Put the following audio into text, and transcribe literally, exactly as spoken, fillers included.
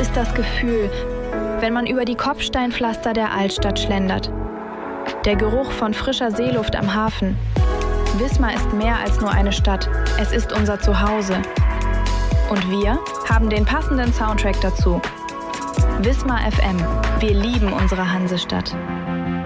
ist das Gefühl, wenn man über die Kopfsteinpflaster der Altstadt schlendert. Der Geruch von frischer Seeluft am Hafen. Wismar ist mehr als nur eine Stadt, es ist unser Zuhause. Und wir haben den passenden Soundtrack dazu. Wismar F M, wir lieben unsere Hansestadt.